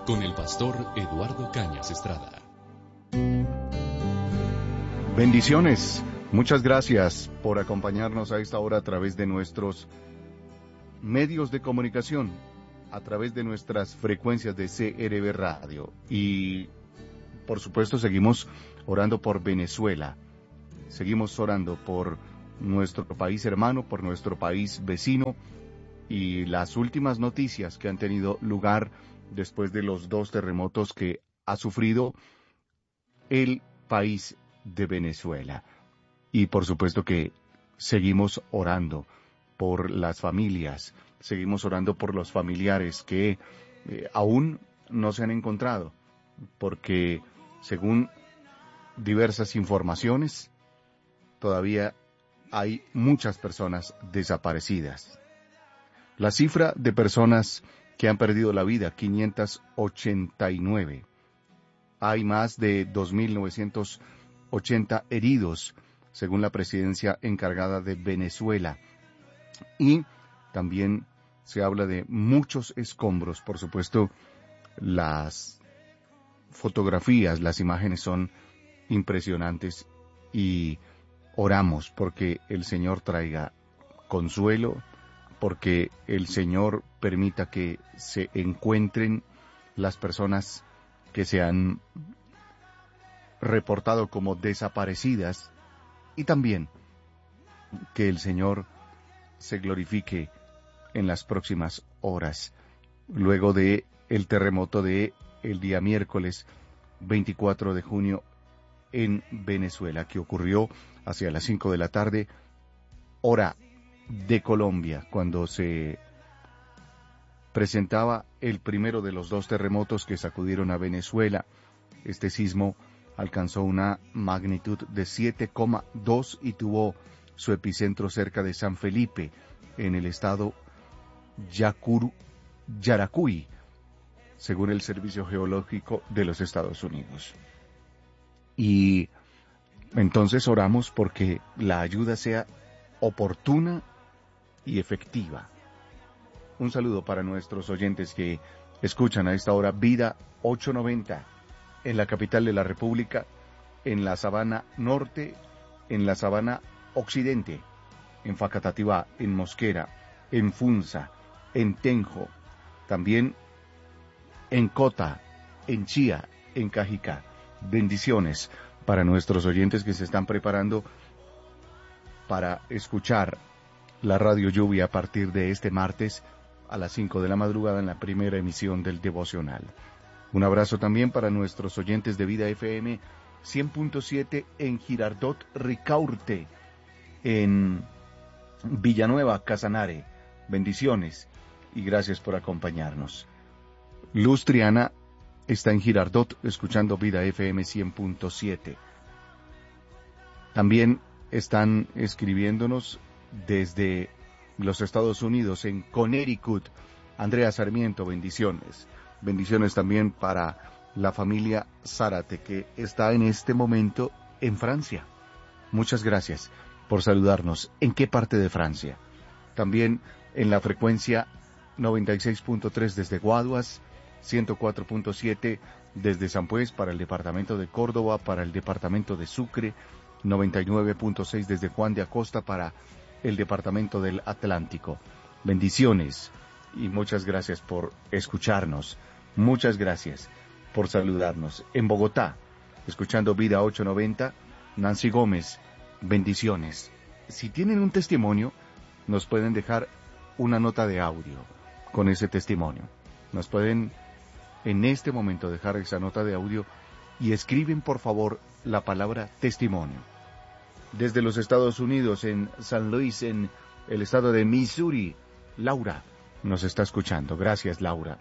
con el pastor Eduardo Cañas Estrada. Bendiciones. Muchas gracias por acompañarnos a esta hora a través de nuestros medios de comunicación, a través de nuestras frecuencias de CRB Radio. Y, por supuesto, seguimos orando por Venezuela. Seguimos orando por nuestro país hermano, por nuestro país vecino y las últimas noticias que han tenido lugar después de los 2 terremotos que ha sufrido el país de Venezuela. Y por supuesto que seguimos orando por las familias, seguimos orando por los familiares que aún no se han encontrado, porque según diversas informaciones, todavía hay muchas personas desaparecidas. La cifra de personas que han perdido la vida, 589. Hay más de 2.980 heridos, según la presidencia encargada de Venezuela. Y también se habla de muchos escombros. Por supuesto, las fotografías, las imágenes son impresionantes y oramos porque el Señor traiga consuelo, porque el Señor permita que se encuentren las personas que se han reportado como desaparecidas y también que el Señor se glorifique en las próximas horas, luego de el terremoto de el día miércoles 24 de junio en Venezuela, que ocurrió hacia las 5 de la tarde, hora de Colombia, cuando se presentaba el primero de los 2 terremotos que sacudieron a Venezuela. Este sismo alcanzó una magnitud de 7,2 y tuvo su epicentro cerca de San Felipe, en el estado Yaracuy, según el Servicio Geológico de los Estados Unidos. Y entonces oramos porque la ayuda sea oportuna y efectiva. Un saludo para nuestros oyentes que escuchan a esta hora Vida 890 en la capital de la República, en la Sabana Norte, en la Sabana Occidente, en Facatativá, en Mosquera, en Funza, en Tenjo, también en Cota, en Chía, en Cajicá. Bendiciones para nuestros oyentes que se están preparando para escuchar la Radio Lluvia a partir de este martes a las 5 de la madrugada en la primera emisión del devocional. Un abrazo también para nuestros oyentes de Vida FM 100.7 en Girardot Ricaurte, en Villanueva, Casanare. Bendiciones y gracias por acompañarnos. Luz Triana está en Girardot escuchando Vida FM 100.7. También están escribiéndonos desde los Estados Unidos, en Connecticut. Andrea Sarmiento, bendiciones. Bendiciones también para la familia Zárate, que está en este momento en Francia. Muchas gracias por saludarnos. ¿En qué parte de Francia? También en la frecuencia 96.3 desde Guaduas, 104.7 desde San Pues para el departamento de Córdoba, para el departamento de Sucre, 99.6 desde Juan de Acosta para el departamento del Atlántico. Bendiciones y muchas gracias por escucharnos. Muchas gracias por saludarnos. En Bogotá, escuchando Vida 890, Nancy Gómez, bendiciones. Si tienen un testimonio, nos pueden dejar una nota de audio con ese testimonio. Nos pueden en este momento dejar esa nota de audio y escriben por favor la palabra testimonio. Desde los Estados Unidos, en San Luis, en el estado de Missouri, Laura nos está escuchando. Gracias, Laura.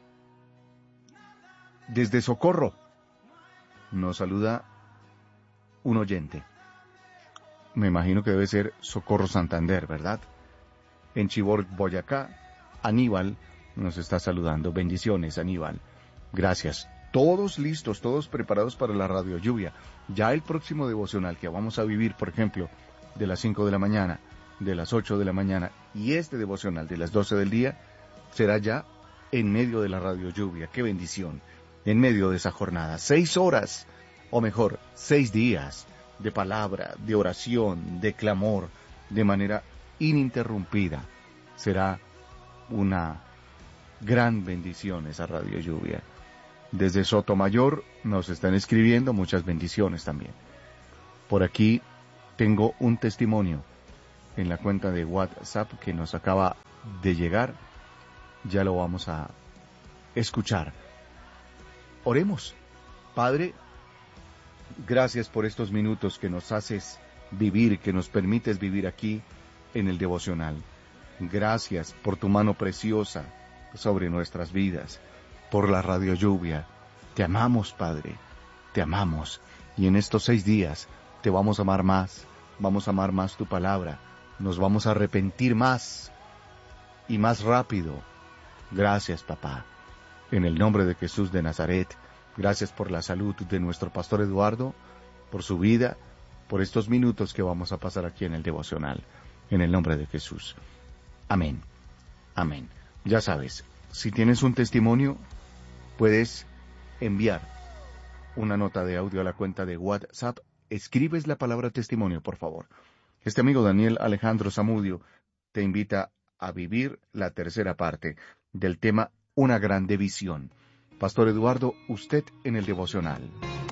Desde Socorro nos saluda un oyente. Me imagino que debe ser Socorro Santander, ¿verdad? En Chivor, Boyacá, Aníbal nos está saludando. Bendiciones, Aníbal. Gracias. Todos listos, todos preparados para la Radio Lluvia. Ya el próximo devocional que vamos a vivir, por ejemplo, de las 5 de la mañana, de las 8 de la mañana, y este devocional de las 12 del día, será ya en medio de la radio lluvia. ¡Qué bendición! En medio de esa jornada. 6 horas, o mejor, 6 días de palabra, de oración, de clamor, de manera ininterrumpida. Será una gran bendición esa radio lluvia. Desde Sotomayor nos están escribiendo muchas bendiciones también. Por aquí tengo un testimonio en la cuenta de WhatsApp que nos acaba de llegar. Ya lo vamos a escuchar. Oremos. Padre, gracias por estos minutos que nos haces vivir, que nos permites vivir aquí en el devocional. Gracias por tu mano preciosa sobre nuestras vidas, por la radio lluvia. Te amamos, Padre, te amamos. Y en estos 6 días te vamos a amar más tu palabra, nos vamos a arrepentir más y más rápido. Gracias, papá. En el nombre de Jesús de Nazaret, gracias por la salud de nuestro pastor Eduardo, por su vida, por estos minutos que vamos a pasar aquí en el devocional. En el nombre de Jesús. Amén. Amén. Ya sabes, si tienes un testimonio, puedes enviar una nota de audio a la cuenta de WhatsApp. Escribes la palabra testimonio, por favor. Este amigo Daniel Alejandro Zamudio te invita a vivir la tercera parte del tema Una grande visión. Pastor Eduardo, usted en el devocional.